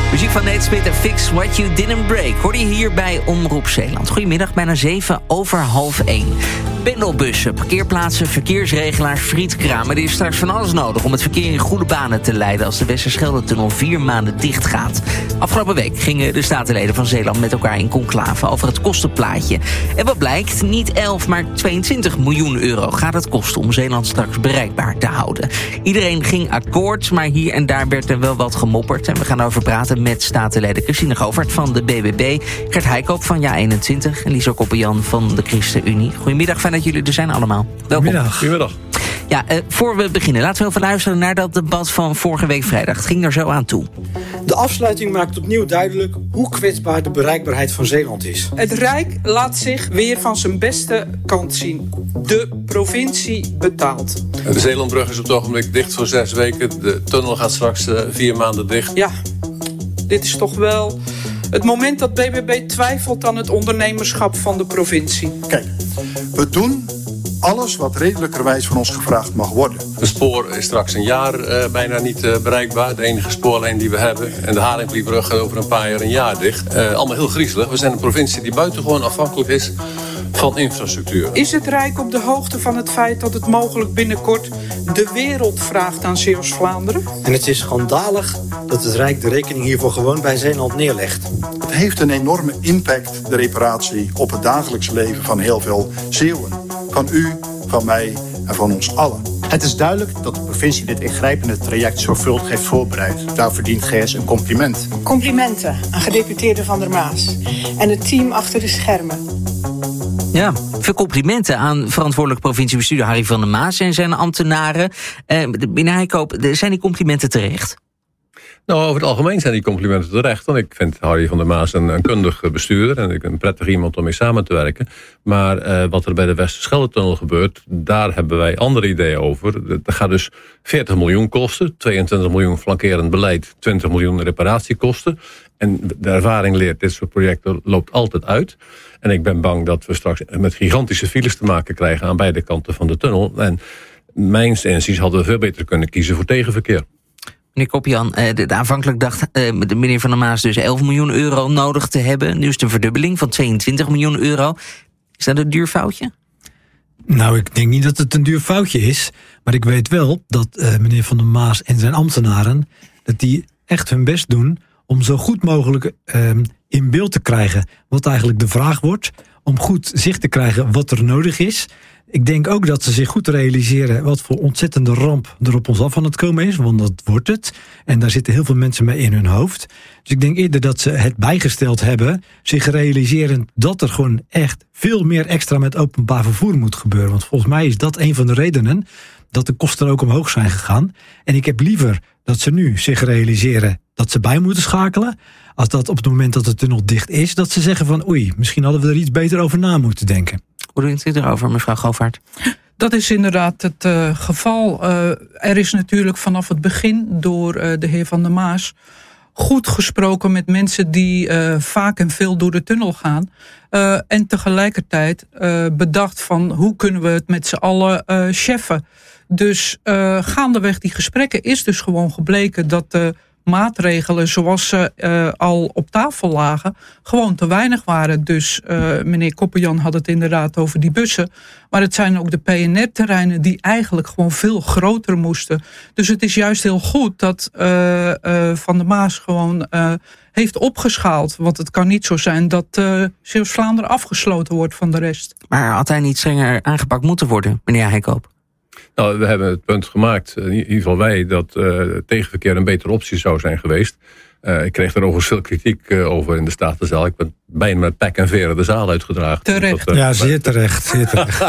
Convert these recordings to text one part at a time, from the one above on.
Muziek van Nate Smit en Fix What You Didn't Break hoorde je hier bij Omroep Zeeland. Goedemiddag, bijna 1:07. Pendelbussen, parkeerplaatsen, verkeersregelaars, frietkramen. Er is straks van alles nodig om het verkeer in goede banen te leiden als de Westerschelde-tunnel 4 maanden dicht gaat. Afgelopen week gingen de statenleden van Zeeland met elkaar in conclave over het kostenplaatje. En wat blijkt, niet 11, maar 22 miljoen euro gaat het kosten om Zeeland straks bereikbaar te houden. Iedereen ging akkoord, maar hier en daar werd er wel wat gemopperd. En we gaan over praten met statenleden Christine Govert van de BBB, Gert Heikoop van JA21 en Liesel Koppenjan van de ChristenUnie. Goedemiddag, fijn dat jullie er zijn allemaal. Welkom. Goedemiddag. Ja, voor we beginnen, laten we even luisteren naar dat debat van vorige week vrijdag. Het ging er zo aan toe. De afsluiting maakt opnieuw duidelijk hoe kwetsbaar de bereikbaarheid van Zeeland is. Het Rijk laat zich weer van zijn beste kant zien. De provincie betaalt. De Zeelandbrug is op het ogenblik dicht voor 6 weken. De tunnel gaat straks 4 maanden dicht. Ja, dit is toch wel het moment dat BBB twijfelt aan het ondernemerschap van de provincie. Kijk, we doen alles wat redelijkerwijs van ons gevraagd mag worden. Het spoor is straks een jaar bijna niet bereikbaar. De enige spoorlijn die we hebben. En de Haringvlietbrug over een paar jaar een jaar dicht. Allemaal heel griezelig. We zijn een provincie die buitengewoon afhankelijk is van infrastructuur. Is het Rijk op de hoogte van het feit dat het mogelijk binnenkort de wereld vraagt aan Zeeuws-Vlaanderen? En het is schandalig dat het Rijk de rekening hiervoor gewoon bij Zeeland neerlegt. Het heeft een enorme impact, de reparatie, op het dagelijks leven van heel veel Zeeuwen. Van u, van mij en van ons allen. Het is duidelijk dat de provincie dit ingrijpende traject zorgvuldig heeft voorbereid. Daar verdient GS een compliment. Complimenten aan gedeputeerde Van der Maas en het team achter de schermen. Ja, veel complimenten aan verantwoordelijk provinciebestuurder Harry van der Maas en zijn ambtenaren. Meneer Heikoop, zijn die complimenten terecht? Nou, over het algemeen zijn die complimenten terecht. Want ik vind Harry van der Maas een kundig bestuurder en een prettig iemand om mee samen te werken. Maar wat er bij de Westerschelde-tunnel gebeurt, daar hebben wij andere ideeën over. Dat gaat dus 40 miljoen kosten, 22 miljoen flankerend beleid, 20 miljoen reparatiekosten. En de ervaring leert, dit soort projecten loopt altijd uit. En ik ben bang dat we straks met gigantische files te maken krijgen aan beide kanten van de tunnel. En mijns inziens hadden we veel beter kunnen kiezen voor tegenverkeer. Meneer Koppenjan, aanvankelijk dacht meneer Van der Maas dus 11 miljoen euro nodig te hebben. Nu is het een verdubbeling van 22 miljoen euro. Is dat een duur foutje? Nou, ik denk niet dat het een duur foutje is. Maar ik weet wel dat meneer Van der Maas en zijn ambtenaren, dat die echt hun best doen om zo goed mogelijk in beeld te krijgen wat eigenlijk de vraag wordt. Om goed zicht te krijgen wat er nodig is. Ik denk ook dat ze zich goed realiseren wat voor ontzettende ramp er op ons af aan het komen is. Want dat wordt het. En daar zitten heel veel mensen mee in hun hoofd. Dus ik denk eerder dat ze het bijgesteld hebben. Zich realiseren dat er gewoon echt veel meer extra met openbaar vervoer moet gebeuren. Want volgens mij is dat een van de redenen dat de kosten ook omhoog zijn gegaan. En ik heb liever dat ze nu zich realiseren dat ze bij moeten schakelen, als dat op het moment dat de tunnel dicht is, dat ze zeggen van oei, misschien hadden we er iets beter over na moeten denken. Hoe denkt u erover, mevrouw Govert? Dat is inderdaad het geval. Er is natuurlijk vanaf het begin door de heer Van der Maas goed gesproken met mensen die vaak en veel door de tunnel gaan. En tegelijkertijd bedacht van hoe kunnen we het met z'n allen cheffen. Dus gaandeweg die gesprekken is dus gewoon gebleken dat de maatregelen zoals ze al op tafel lagen gewoon te weinig waren. Dus meneer Koppenjan had het inderdaad over die bussen. Maar het zijn ook de PNR-terreinen die eigenlijk gewoon veel groter moesten. Dus het is juist heel goed dat Van der Maas gewoon heeft opgeschaald. Want het kan niet zo zijn dat Zeeuws-Vlaanderen afgesloten wordt van de rest. Maar had hij niet strenger aangepakt moeten worden, meneer Heikoop? Nou, we hebben het punt gemaakt, in ieder geval wij, dat tegenverkeer een betere optie zou zijn geweest. Ik kreeg er overigens veel kritiek over in de Statenzaal. Ik ben bijna met pek en veren de zaal uitgedragen. Terecht. Ja, zeer terecht. Zeer terecht.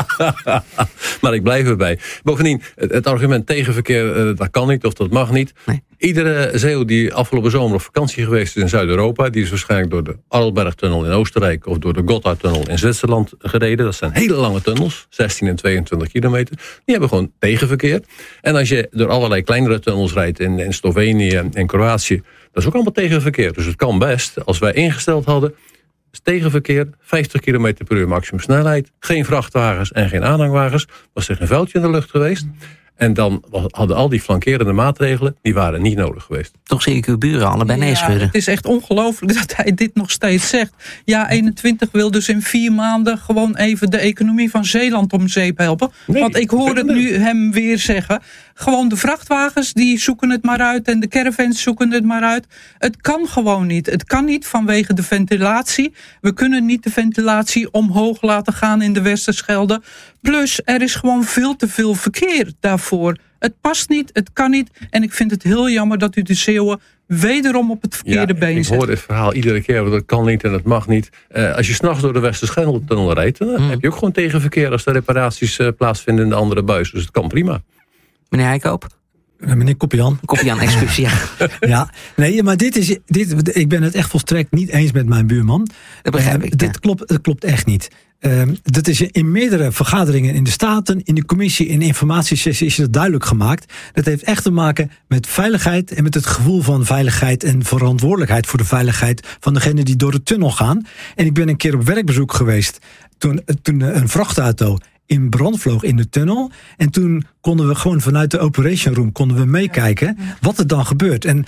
Maar ik blijf erbij. Bovendien, het argument tegenverkeer, dat kan niet of dat mag niet. Nee. Iedere Zeeuw die afgelopen zomer op vakantie geweest is in Zuid-Europa, die is waarschijnlijk door de Arlbergtunnel in Oostenrijk of door de Gotthardtunnel in Zwitserland gereden. Dat zijn hele lange tunnels, 16 en 22 kilometer. Die hebben gewoon tegenverkeer. En als je door allerlei kleinere tunnels rijdt in Slovenië en Kroatië, dat is ook allemaal tegenverkeer. Dus het kan best, als wij ingesteld hadden, tegenverkeer, 50 km per uur maximum snelheid, geen vrachtwagens en geen aanhangwagens, was er geen vuiltje in de lucht geweest. En dan hadden al die flankerende maatregelen, die waren niet nodig geweest. Toch zie ik uw buren allebei nee schudden. Het is echt ongelooflijk dat hij dit nog steeds zegt. Ja, 21 wil dus in 4 maanden gewoon even de economie van Zeeland om zeep helpen. Nee, want ik hoor het nu hem weer zeggen. Gewoon de vrachtwagens, die zoeken het maar uit. En de caravans zoeken het maar uit. Het kan gewoon niet. Het kan niet vanwege de ventilatie. We kunnen niet de ventilatie omhoog laten gaan in de Westerschelde. Plus, er is gewoon veel te veel verkeer daarvoor. Het past niet, het kan niet. En ik vind het heel jammer dat u de Zeeuwen wederom op het verkeerde been zet. Ik hoor dit verhaal iedere keer, dat kan niet en dat mag niet. Als je 's nachts door de Westerschelde rijdt, dan heb je ook gewoon tegenverkeer als er reparaties plaatsvinden in de andere buis. Dus het kan prima. Meneer Heikoop? Meneer Koppian. Koppian, excuus, ja. Ja, nee, maar ik ben het echt volstrekt niet eens met mijn buurman. Dat begrijp ik. Dat klopt echt niet. Dat is in meerdere vergaderingen in de Staten, in de commissie, in informatiesessies is het duidelijk gemaakt. Dat heeft echt te maken met veiligheid en met het gevoel van veiligheid en verantwoordelijkheid voor de veiligheid van degenen die door de tunnel gaan. En ik ben een keer op werkbezoek geweest toen een vrachtauto in brand vloog in de tunnel. En toen konden we gewoon vanuit de operation room meekijken wat er dan gebeurt. En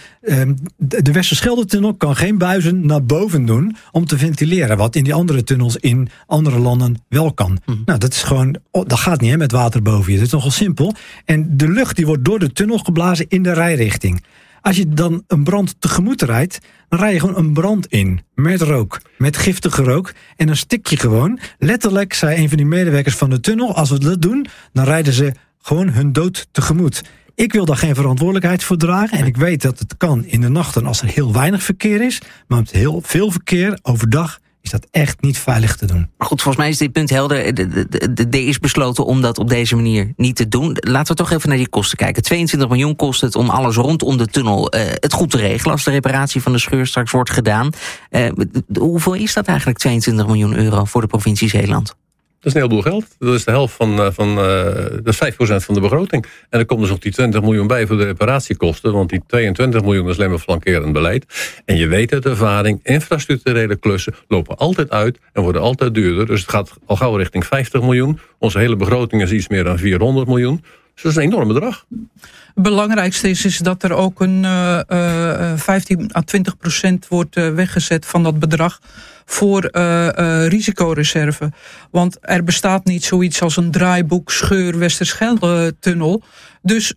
de Westerschelde-tunnel kan geen buizen naar boven doen om te ventileren, wat in die andere tunnels in andere landen wel kan. Nou, dat is gewoon, dat gaat niet met water boven je. Dat is nogal simpel. En de lucht die wordt door de tunnel geblazen in de rijrichting. Als je dan een brand tegemoet rijdt, dan rij je gewoon een brand in. Met rook. Met giftige rook. En dan stik je gewoon. Letterlijk, zei een van die medewerkers van de tunnel, als we dat doen, dan rijden ze gewoon hun dood tegemoet. Ik wil daar geen verantwoordelijkheid voor dragen. En ik weet dat het kan in de nachten als er heel weinig verkeer is. Maar met heel veel verkeer overdag is dat echt niet veilig te doen. Maar goed, volgens mij is dit punt helder. Er is besloten om dat op deze manier niet te doen. Laten we toch even naar die kosten kijken. 22 miljoen kost het om alles rondom de tunnel het goed te regelen als de reparatie van de scheur straks wordt gedaan. Hoeveel is dat eigenlijk, 22 miljoen euro voor de provincie Zeeland? Dat is een heleboel geld. Dat is de helft dat is 5% van de begroting. En er komt dus nog die 20 miljoen bij voor de reparatiekosten. Want die 22 miljoen is alleen maar flankerend beleid. En je weet uit ervaring, infrastructurele klussen lopen altijd uit en worden altijd duurder. Dus het gaat al gauw richting 50 miljoen. Onze hele begroting is iets meer dan 400 miljoen. Dus dat is een enorm bedrag. Het belangrijkste is dat er ook een 15 à 20% wordt weggezet van dat bedrag voor risicoreserve. Want er bestaat niet zoiets als een draaiboek scheur Westerschelde-tunnel. Dus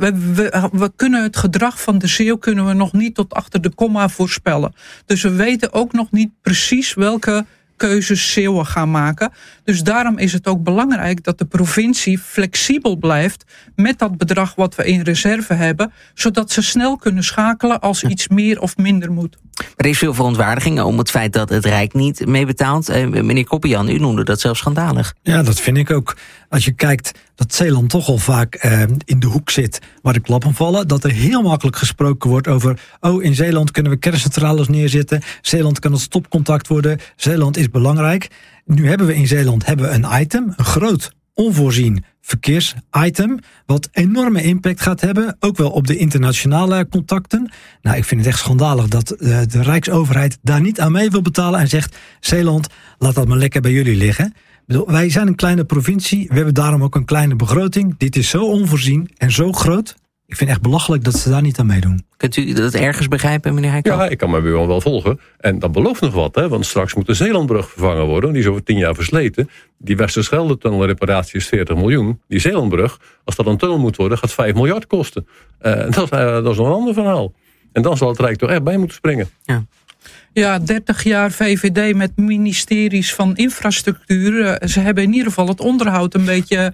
we kunnen het gedrag van de Zeeuw kunnen we nog niet tot achter de komma voorspellen. Dus we weten ook nog niet precies welke keuzes Zeeuwen gaan maken. Dus daarom is het ook belangrijk dat de provincie flexibel blijft met dat bedrag wat we in reserve hebben, zodat ze snel kunnen schakelen als iets meer of minder moet. Er is veel verontwaardiging om het feit dat het Rijk niet meebetaalt. Meneer Koppian, u noemde dat zelfs schandalig. Ja, dat vind ik ook. Als je kijkt dat Zeeland toch al vaak in de hoek zit waar de klappen vallen, dat er heel makkelijk gesproken wordt over, in Zeeland kunnen we kerncentrales neerzetten, Zeeland kan het stopcontact worden, Zeeland is belangrijk. Nu hebben we in Zeeland een item, een groot onvoorzien verkeersitem, wat enorme impact gaat hebben, ook wel op de internationale contacten. Nou, ik vind het echt schandalig dat de Rijksoverheid daar niet aan mee wil betalen en zegt, Zeeland, laat dat maar lekker bij jullie liggen. Wij zijn een kleine provincie, we hebben daarom ook een kleine begroting. Dit is zo onvoorzien en zo groot. Ik vind het echt belachelijk dat ze daar niet aan meedoen. Kunt u dat ergens begrijpen, meneer Heikoop? Ja, ik kan mijn buurman wel volgen. En dat belooft nog wat, hè? Want straks moet de Zeelandbrug vervangen worden. Die is over 10 jaar versleten. Die Westerschelde-tunnelreparatie is 40 miljoen. Die Zeelandbrug, als dat een tunnel moet worden, gaat 5 miljard kosten. Dat is nog een ander verhaal. En dan zal het Rijk toch echt bij moeten springen. Ja. Ja, 30 jaar VVD met ministeries van infrastructuur. Ze hebben in ieder geval het onderhoud een beetje,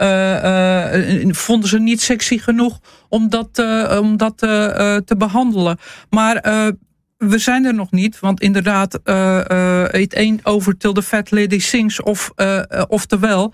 vonden ze niet sexy genoeg om dat te behandelen. Maar we zijn er nog niet, want inderdaad, it ain't over till the fat lady sings. Oftewel,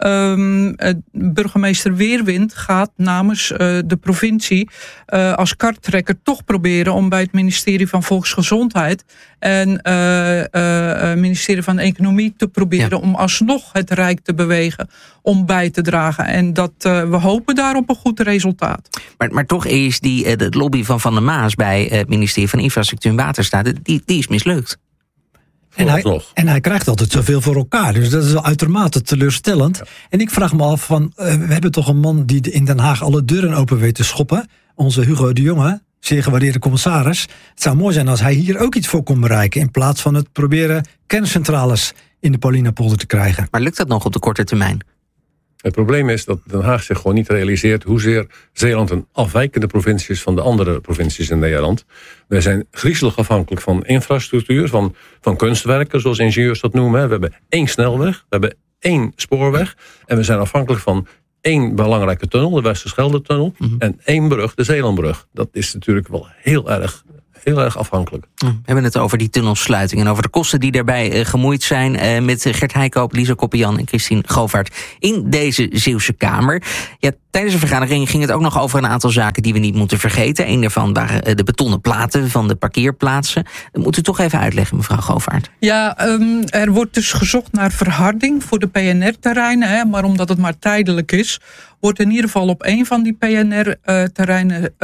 burgemeester Weerwind gaat namens de provincie als karttrekker toch proberen om bij het ministerie van Volksgezondheid en ministerie van Economie te proberen om alsnog het Rijk te bewegen om bij te dragen. En we hopen daar op een goed resultaat. Maar toch is de lobby van Van der Maas bij het ministerie van Infrastructuur en Waterstaat, die is mislukt. En hij krijgt altijd zoveel voor elkaar. Dus dat is wel uitermate teleurstellend. Ja. En ik vraag me af, we hebben toch een man die in Den Haag alle deuren open weet te schoppen. Onze Hugo de Jonge, zeer gewaardeerde commissaris. Het zou mooi zijn als hij hier ook iets voor kon bereiken, in plaats van het proberen kerncentrales in de Paulinapolder te krijgen. Maar lukt dat nog op de korte termijn? Het probleem is dat Den Haag zich gewoon niet realiseert hoezeer Zeeland een afwijkende provincie is van de andere provincies in Nederland. Wij zijn griezelig afhankelijk van infrastructuur, van kunstwerken, zoals ingenieurs dat noemen. We hebben 1 snelweg, we hebben 1 spoorweg en we zijn afhankelijk van 1 belangrijke tunnel, de Westerschelde-tunnel, en 1 brug, de Zeelandbrug. Dat is natuurlijk wel heel erg afhankelijk. We hebben het over die tunnelsluiting en over de kosten die daarbij gemoeid zijn met Gert Heikoop, Lisa Koppian en Christine Govaert in deze Zeeuwse Kamer. Ja, tijdens de vergadering ging het ook nog over een aantal zaken die we niet moeten vergeten. Een daarvan waren de betonnen platen van de parkeerplaatsen. Dat moet u toch even uitleggen, mevrouw Govaert. Ja, er wordt dus gezocht naar verharding voor de PNR-terreinen, maar omdat het maar tijdelijk is, wordt in ieder geval op 1 van die PNR-terreinen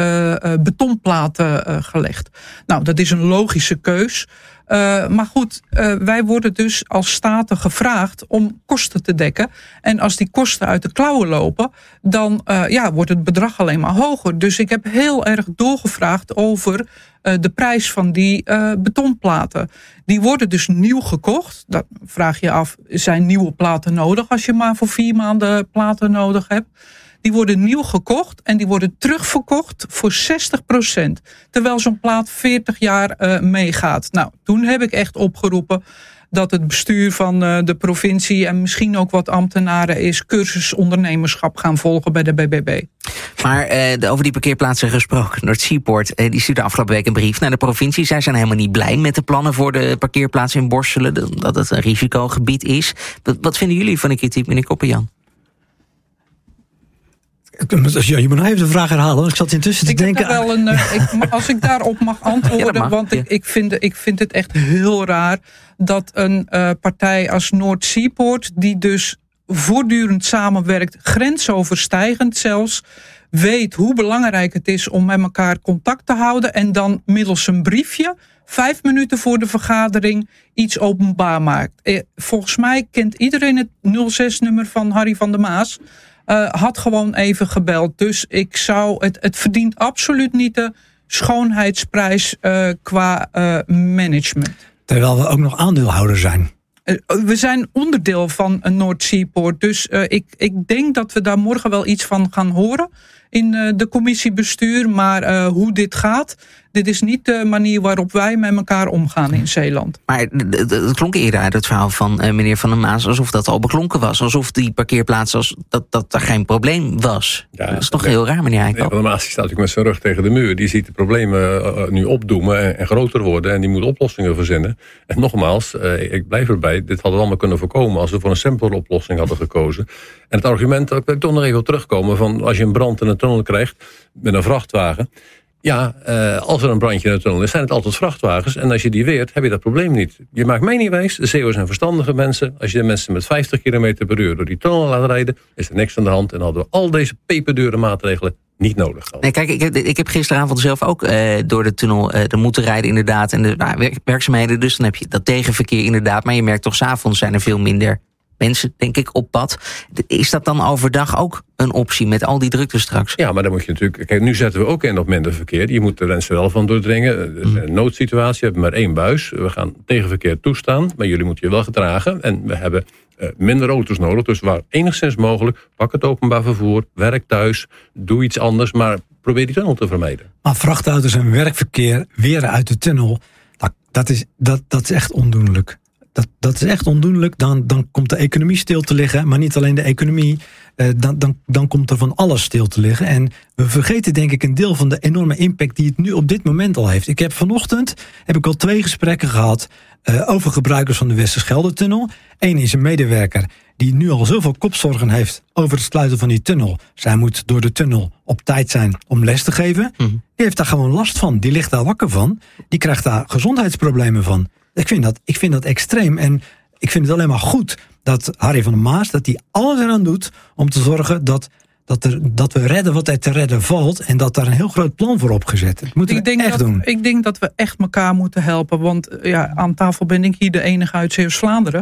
betonplaten gelegd. Nou, dat is een logische keus. Maar goed, wij worden dus als staten gevraagd om kosten te dekken. En als die kosten uit de klauwen lopen, dan wordt het bedrag alleen maar hoger. Dus ik heb heel erg doorgevraagd over de prijs van die betonplaten. Die worden dus nieuw gekocht. Dan vraag je af, zijn nieuwe platen nodig als je maar voor 4 maanden platen nodig hebt? Die worden nieuw gekocht en die worden terugverkocht voor 60%. Terwijl zo'n plaat 40 jaar meegaat. Nou, toen heb ik echt opgeroepen dat het bestuur van de provincie en misschien ook wat ambtenaren is cursus ondernemerschap gaan volgen bij de BBB. Maar over die parkeerplaatsen gesproken, Noordseaport, die stuurde afgelopen week een brief naar de provincie. Zij zijn helemaal niet blij met de plannen voor de parkeerplaats in Borselen, dat het een risicogebied is. Wat vinden jullie van de kritiek, meneer Koppian? Ja, je moet nog even de vraag herhalen, want ik zat intussen te denken. Als ik daarop mag antwoorden, want ik vind het echt heel raar dat een partij als Noordseaport, die dus voortdurend samenwerkt, grensoverstijgend zelfs, weet hoe belangrijk het is om met elkaar contact te houden en dan middels een briefje 5 minuten voor de vergadering iets openbaar maakt. Volgens mij kent iedereen het 06-nummer van Harry van der Maas. Had gewoon even gebeld. Dus het verdient absoluut niet de schoonheidsprijs qua management. Terwijl we ook nog aandeelhouder zijn. We zijn onderdeel van een Noordseaport. Dus ik denk dat we daar morgen wel iets van gaan horen in de commissiebestuur. Maar hoe dit gaat, dit is niet de manier waarop wij met elkaar omgaan in Zeeland. Maar het klonk eerder uit het verhaal van meneer Van der Maas alsof dat al beklonken was. Alsof die parkeerplaats, dat er geen probleem was. Ja, dat is toch heel raar, meneer Heikoop. Van der Maas staat natuurlijk met zijn rug tegen de muur. Die ziet de problemen nu opdoemen en groter worden. En die moet oplossingen verzinnen. En nogmaals, ik blijf erbij. Dit hadden we allemaal kunnen voorkomen als we voor een simpele oplossing hadden gekozen. En het argument, dat ik toch nog even op terugkomen, van als je een brand in een tunnel krijgt met een vrachtwagen. Ja, als er een brandje in de tunnel is, zijn het altijd vrachtwagens. En als je die weert, heb je dat probleem niet. Je maakt mij niet wijs, de Zeeuwen zijn verstandige mensen. Als je de mensen met 50 km per uur door die tunnel laat rijden, is er niks aan de hand. En hadden we al deze peperdure maatregelen niet nodig gehad. Nee, kijk, ik heb gisteravond zelf ook door de tunnel moeten rijden inderdaad. En de werkzaamheden, dus dan heb je dat tegenverkeer inderdaad. Maar je merkt toch, 's avonds zijn er veel minder mensen, denk ik, op pad. Is dat dan overdag ook een optie met al die drukte straks? Ja, maar dan moet je natuurlijk. Kijk, nu zetten we ook in op minder verkeer. Je moet de mensen wel van doordringen. Het is een noodsituatie. We hebben maar 1 buis. We gaan tegenverkeer toestaan. Maar jullie moeten je wel gedragen. En we hebben minder auto's nodig. Dus waar enigszins mogelijk, pak het openbaar vervoer. Werk thuis. Doe iets anders. Maar probeer die tunnel te vermijden. Maar vrachtauto's en werkverkeer weren uit de tunnel. Dat is echt ondoenlijk. Dat is echt ondoenlijk. Dan komt de economie stil te liggen. Maar niet alleen de economie. Dan komt er van alles stil te liggen. En we vergeten denk ik een deel van de enorme impact die het nu op dit moment al heeft. Ik heb vanochtend al 2 gesprekken gehad over gebruikers van de Westerschelde-tunnel. Eén is een medewerker die nu al zoveel kopzorgen heeft over het sluiten van die tunnel. Zij moet door de tunnel op tijd zijn om les te geven. Die heeft daar gewoon last van. Die ligt daar wakker van. Die krijgt daar gezondheidsproblemen van. Ik vind dat extreem. En ik vind het alleen maar goed dat Harry van der Maas, dat hij alles eraan doet om te zorgen dat dat we redden wat er te redden valt. En dat daar een heel groot plan voor opgezet. Dat moeten we echt doen. Ik denk dat we echt elkaar moeten helpen. Want aan tafel ben ik hier de enige uit Zeeuws-Vlaanderen.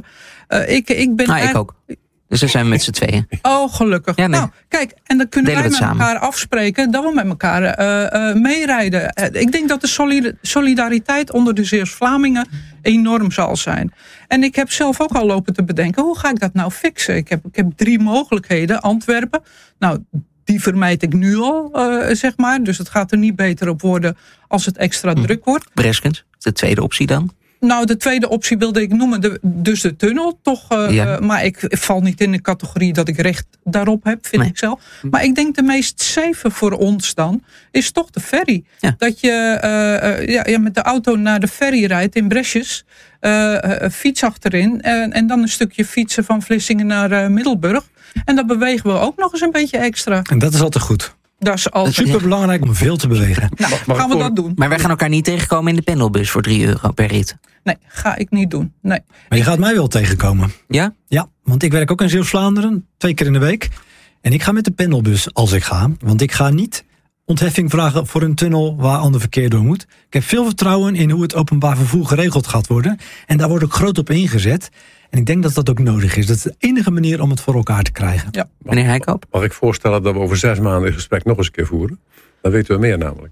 Ik ook. Dus daar zijn we met z'n tweeën. Oh, gelukkig. Ja, nee. Nou, kijk, en dan kunnen wij met elkaar afspreken dat we met elkaar meerijden. Ik denk dat de solidariteit onder de Zeeuws-Vlamingen enorm zal zijn. En ik heb zelf ook al lopen te bedenken, hoe ga ik dat nou fixen? Ik heb 3 mogelijkheden. Antwerpen, nou, die vermijd ik nu al, zeg maar. Dus het gaat er niet beter op worden als het extra druk wordt. Breskens, de tweede optie dan? Nou, de tweede optie wilde ik noemen, dus de tunnel. Toch, maar ik val niet in de categorie dat ik recht daarop heb, vind ik zelf. Maar ik denk de meest safe voor ons dan is toch de ferry. Ja. Dat je met de auto naar de ferry rijdt in Bresjes, fiets achterin en dan een stukje fietsen van Vlissingen naar Middelburg. En dan bewegen we ook nog eens een beetje extra. En dat is altijd goed. Dat is altijd superbelangrijk om veel te bewegen. Nou, gaan we dat doen. Maar wij gaan elkaar niet tegenkomen in de pendelbus voor €3 per rit. Nee, ga ik niet doen. Nee. Maar je gaat mij wel tegenkomen. Ja? Ja, want ik werk ook in Zeeuws-Vlaanderen, 2 keer in de week. En ik ga met de pendelbus als ik ga. Want ik ga niet ontheffing vragen voor een tunnel waar ander verkeer door moet. Ik heb veel vertrouwen in hoe het openbaar vervoer geregeld gaat worden. En daar wordt ook groot op ingezet. En ik denk dat dat ook nodig is. Dat is de enige manier om het voor elkaar te krijgen. Ja. Meneer Heikoop? Mag ik voorstellen dat we over 6 maanden een gesprek nog eens een keer voeren? Dan weten we meer namelijk.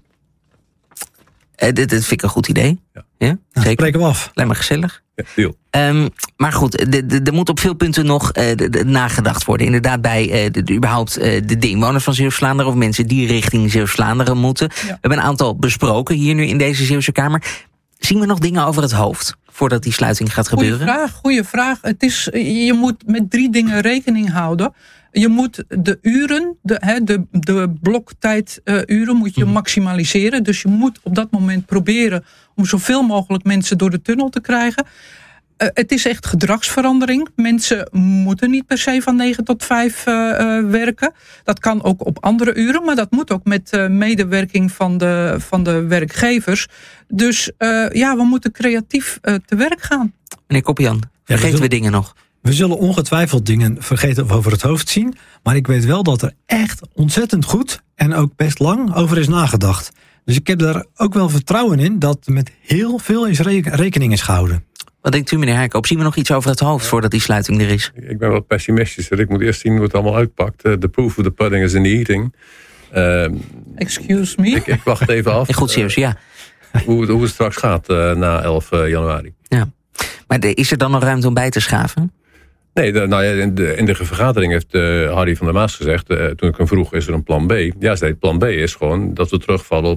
Dit vind ik een goed idee. Ja? Nou, spreken we af. Lijkt me gezellig. Ja, deal. Maar goed, er moet op veel punten nog nagedacht worden. Inderdaad bij de inwoners van Zeeuws-Vlaanderen of mensen die richting Zeeuws-Vlaanderen moeten. Ja. We hebben een aantal besproken hier nu in deze Zeeuwse Kamer. Zien we nog dingen over het hoofd voordat die sluiting gaat gebeuren? Goeie vraag. Je moet met 3 dingen rekening houden. Je moet de uren, de bloktijduren moet je maximaliseren. Dus je moet op dat moment proberen om zoveel mogelijk mensen door de tunnel te krijgen. Het is echt gedragsverandering. Mensen moeten niet per se van 9 tot 5 werken. Dat kan ook op andere uren, maar dat moet ook met medewerking van de werkgevers. Dus we moeten creatief te werk gaan. Meneer Koppian, vergeten we dingen nog? We zullen ongetwijfeld dingen vergeten of over het hoofd zien. Maar ik weet wel dat er echt ontzettend goed en ook best lang over is nagedacht. Dus ik heb daar ook wel vertrouwen in dat met heel veel rekening is gehouden. Wat denkt u, meneer Heikoop? Zien we nog iets over het hoofd voordat die sluiting er is? Ik ben wat pessimistischer. Ik moet eerst zien hoe het allemaal uitpakt. The proof of the pudding is in the eating. Excuse me? Ik wacht even af. Goed serieus, ja. Hoe het straks gaat na 11 januari. Ja. Maar is er dan nog ruimte om bij te schaven? Nee, in de vergadering heeft Harry van der Maas gezegd, toen ik hem vroeg, is er een plan B? Ja, zei plan B is gewoon dat we terugvallen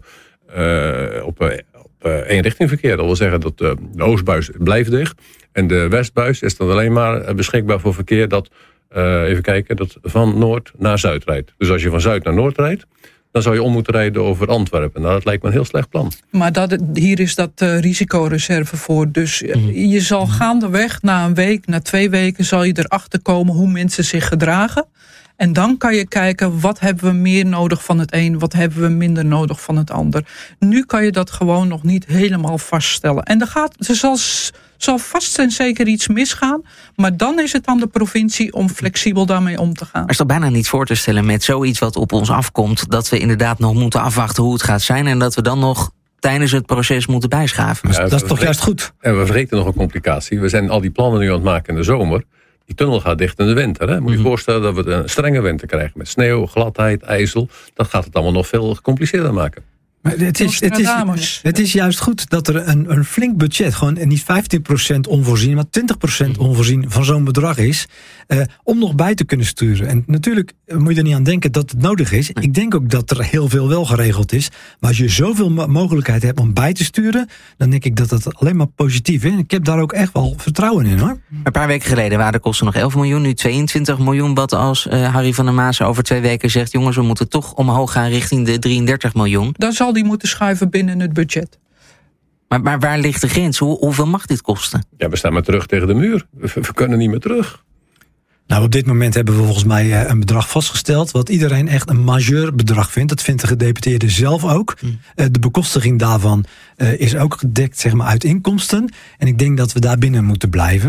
op eenrichtingverkeer. Dat wil zeggen dat de oostbuis blijft dicht. En de westbuis is dan alleen maar beschikbaar voor verkeer dat van noord naar zuid rijdt. Dus als je van zuid naar noord rijdt, dan zou je om moeten rijden over Antwerpen. Nou, dat lijkt me een heel slecht plan. Maar hier is dat risicoreserve voor. Dus je zal gaandeweg, na een week, na 2 weken, zal je erachter komen hoe mensen zich gedragen. En dan kan je kijken, wat hebben we meer nodig van het een, wat hebben we minder nodig van het ander. Nu kan je dat gewoon nog niet helemaal vaststellen. En er zal vast en zeker iets misgaan, maar dan is het aan de provincie om flexibel daarmee om te gaan. Er is toch bijna niet voor te stellen met zoiets wat op ons afkomt, dat we inderdaad nog moeten afwachten hoe het gaat zijn en dat we dan nog tijdens het proces moeten bijschaven. Ja, dat is toch juist goed? En we vergeten nog een complicatie. We zijn al die plannen nu aan het maken in de zomer. Die tunnel gaat dicht in de winter. Moet je je voorstellen dat we een strenge winter krijgen met sneeuw, gladheid, ijzel. Dat gaat het allemaal nog veel gecompliceerder maken. Maar het is juist goed dat er een flink budget, gewoon niet 15% onvoorzien, maar 20% onvoorzien van zo'n bedrag is, om nog bij te kunnen sturen. En natuurlijk moet je er niet aan denken dat het nodig is. Ik denk ook dat er heel veel wel geregeld is. Maar als je zoveel mogelijkheid hebt om bij te sturen, dan denk ik dat dat alleen maar positief is. Ik heb daar ook echt wel vertrouwen in, hoor. Een paar weken geleden waren de kosten nog 11 miljoen, nu 22 miljoen. Wat als Harry van der Maas over 2 weken zegt, jongens, we moeten toch omhoog gaan richting de 33 miljoen. Dan zal die moeten schuiven binnen het budget. Maar waar ligt de grens? Hoeveel mag dit kosten? Ja, we staan maar terug tegen de muur. We kunnen niet meer terug. Nou, op dit moment hebben we volgens mij een bedrag vastgesteld, wat iedereen echt een majeur bedrag vindt. Dat vindt de gedeputeerde zelf ook. De bekostiging daarvan is ook gedekt, zeg maar, uit inkomsten. En ik denk dat we daar binnen moeten blijven.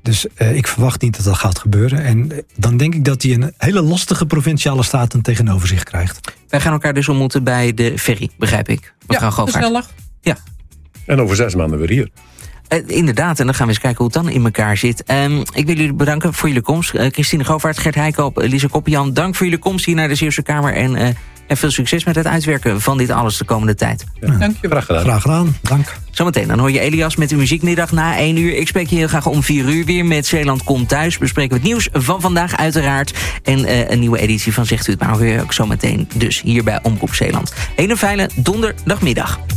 Dus ik verwacht niet dat dat gaat gebeuren. En dan denk ik dat hij een hele lastige provinciale staten tegenover zich krijgt. Wij gaan elkaar dus ontmoeten bij de ferry, begrijp ik. Mevrouw Govaert. Gezellig. Ja. En over 6 maanden weer hier. Inderdaad, en dan gaan we eens kijken hoe het dan in elkaar zit. Ik wil jullie bedanken voor jullie komst. Christine Govaert, Gert Heikoop, Lise Koppian. Dank voor jullie komst hier naar de Zeeuwse Kamer. En veel succes met het uitwerken van dit alles de komende tijd. Ja. Dank je wel. Graag gedaan. Dank. Zometeen, dan hoor je Elias met de muziekmiddag na 1 uur. Ik spreek je heel graag om 4 uur weer met Zeeland Komt Thuis. Bespreken we het nieuws van vandaag uiteraard. En een nieuwe editie van Zegt U Het Maar. Hoor je ook zometeen dus hier bij Omroep Zeeland. Hele fijne donderdagmiddag.